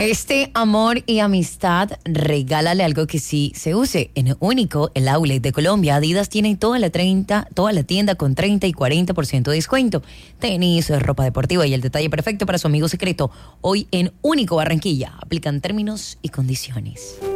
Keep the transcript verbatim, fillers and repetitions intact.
Este amor y amistad, regálale algo que sí se use. En Único, el outlet de Colombia, Adidas tiene toda la treinta, toda la tienda con treinta y cuarenta por ciento de descuento. Tenis, ropa deportiva y el detalle perfecto para su amigo secreto. Hoy en Único Barranquilla. Aplican términos y condiciones.